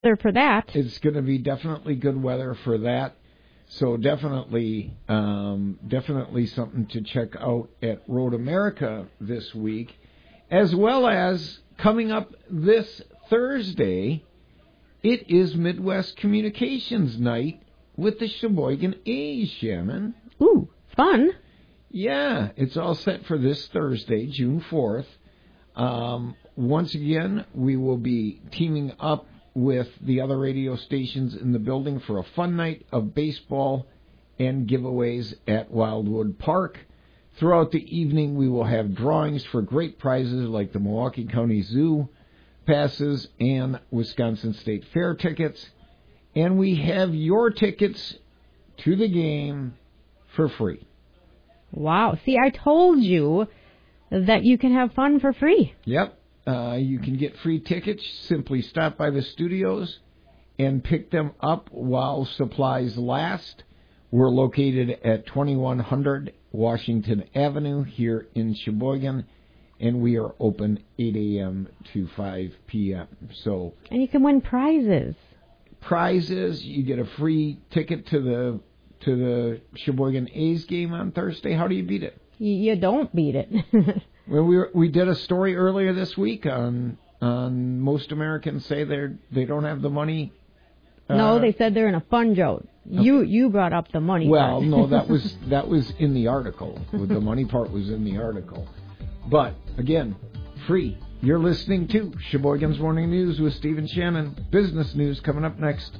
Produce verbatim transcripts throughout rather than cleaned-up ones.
for that. It's going to be definitely good weather for that. So definitely, um, definitely something to check out at Road America this week, as well as coming up this Thursday. It is Midwest Communications Night with the Sheboygan A's, Shannon. Ooh, fun. Yeah, it's all set for this Thursday, June fourth. Um, once again, we will be teaming up with the other radio stations in the building for a fun night of baseball and giveaways at Wildwood Park. Throughout the evening, we will have drawings for great prizes like the Milwaukee County Zoo passes and Wisconsin State Fair tickets. And we have your tickets to the game for free. Wow. See, I told you that you can have fun for free. Yep. Uh, you can get free tickets. Simply stop by the studios and pick them up while supplies last. We're located at twenty-one hundred Washington Avenue here in Sheboygan, and we are open eight a.m. to five p.m. So, and you can win prizes. Prizes. You get a free ticket to the to the Sheboygan A's game on Thursday. How do you beat it? You don't beat it. Well, we were, we did a story earlier this week on on most Americans say they they don't have the money. Uh, no, they said they're in a fun zone. Okay. You you brought up the money. Well, part. no, that was that was in the article. The money part was in the article. But again, free. You're listening to Sheboygan's Morning News with Stephen Shannon. Business news coming up next.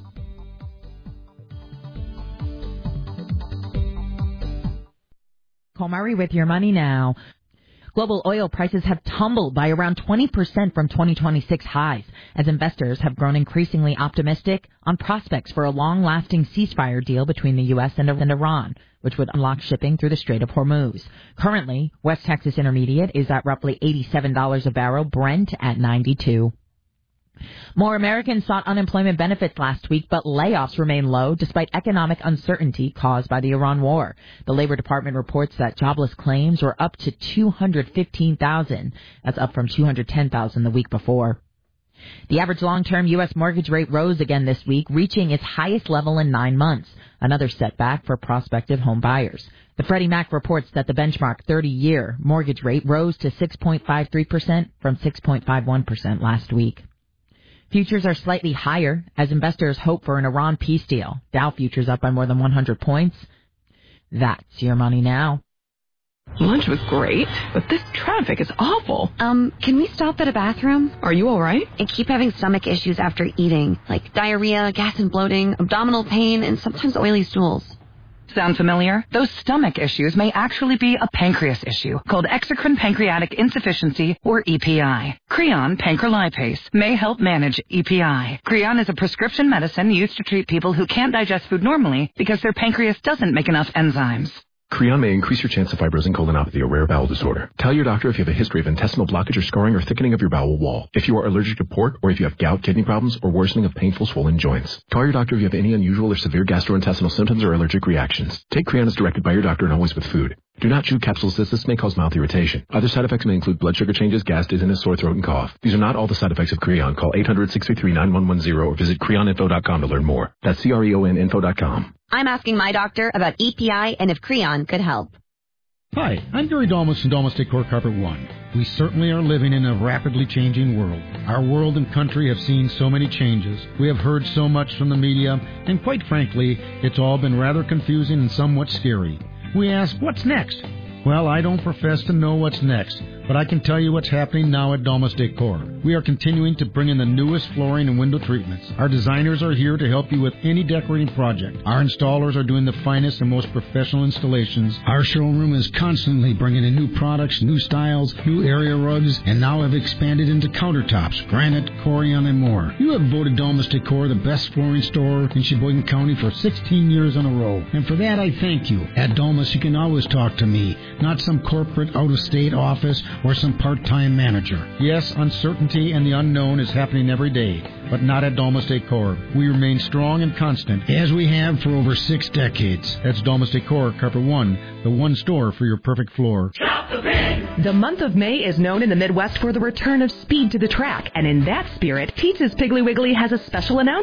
Comari with your money now. Global oil prices have tumbled by around twenty percent from twenty twenty-six highs, as investors have grown increasingly optimistic on prospects for a long-lasting ceasefire deal between the U S and Iran, which would unlock shipping through the Strait of Hormuz. Currently, West Texas Intermediate is at roughly eighty-seven dollars a barrel, Brent at ninety-two. More Americans sought unemployment benefits last week, but layoffs remain low despite economic uncertainty caused by the Iran war. The Labor Department reports that jobless claims were up to two hundred fifteen thousand. That's up from two hundred ten thousand the week before. The average long-term U S mortgage rate rose again this week, reaching its highest level in nine months, another setback for prospective home buyers. The Freddie Mac reports that the benchmark thirty-year mortgage rate rose to six point five three percent from six point five one percent last week. Futures are slightly higher as investors hope for an Iran peace deal. Dow futures up by more than one hundred points. That's your money now. Lunch was great, but this traffic is awful. Um, can we stop at a bathroom? Are you all right? I keep having stomach issues after eating, like diarrhea, gas and bloating, abdominal pain, and sometimes oily stools. Sound familiar? Those stomach issues may actually be a pancreas issue called exocrine pancreatic insufficiency, or E P I. Creon pancrelipase may help manage E P I. Creon is a prescription medicine used to treat people who can't digest food normally because their pancreas doesn't make enough enzymes. Creon may increase your chance of fibrosing colonopathy, a rare bowel disorder. Tell your doctor if you have a history of intestinal blockage or scarring or thickening of your bowel wall, if you are allergic to pork, or if you have gout, kidney problems, or worsening of painful swollen joints. Call your doctor if you have any unusual or severe gastrointestinal symptoms or allergic reactions. Take Creon as directed by your doctor and always with food. Do not chew capsules as this may cause mouth irritation. Other side effects may include blood sugar changes, gas, dizziness, sore throat, and cough. These are not all the side effects of Creon. Call eight hundred, six three three, nine one one zero or visit creon info dot com to learn more. That's C R E O N info dot com. I'm asking my doctor about E P I and if Creon could help. Hi, I'm Gary Dalmas from Dalmas Decor Carpet One. We certainly are living in a rapidly changing world. Our world and country have seen so many changes. We have heard so much from the media, and quite frankly, it's all been rather confusing and somewhat scary. We ask, what's next? Well, I don't profess to know what's next, but I can tell you what's happening now at Dalmas Decor. We are continuing to bring in the newest flooring and window treatments. Our designers are here to help you with any decorating project. Our installers are doing the finest and most professional installations. Our showroom is constantly bringing in new products, new styles, new area rugs, and now have expanded into countertops, granite, corian, and more. You have voted Dalmas Decor the best flooring store in Sheboygan County for sixteen years in a row, and for that I thank you. At Dalmas, you can always talk to me, not some corporate out-of-state office or some part-time manager. Yes, uncertainty and the unknown is happening every day, but not at Domus Decor. We remain strong and constant, as we have for over six decades. That's Domus Decor, Carpet One, the one store for your perfect floor. The month of May is known in the Midwest for the return of speed to the track, and in that spirit, Pete's Piggly Wiggly has a special announcement.